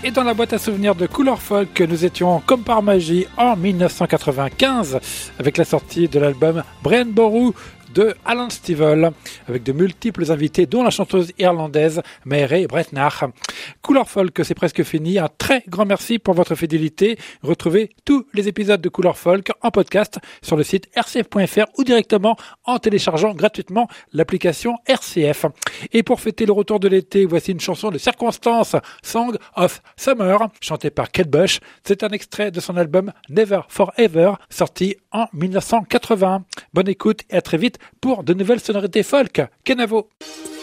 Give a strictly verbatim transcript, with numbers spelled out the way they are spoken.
Et dans la boîte à souvenirs de Couleur Folk, nous étions comme par magie en dix-neuf cent quatre-vingt-quinze avec la sortie de l'album Brian Boru de Alan Stivell, avec de multiples invités, dont la chanteuse irlandaise Mairead Bretnach. Couleur Folk, c'est presque fini. Un très grand merci pour votre fidélité. Retrouvez tous les épisodes de Couleur Folk en podcast sur le site r c f point f r ou directement en téléchargeant gratuitement l'application R C F. Et pour fêter le retour de l'été, voici une chanson de circonstance, Song of Summer, chantée par Kate Bush. C'est un extrait de son album Never Forever, sorti en dix-neuf cent quatre-vingt. Bonne écoute et à très vite pour de nouvelles sonorités folk. Kenavo.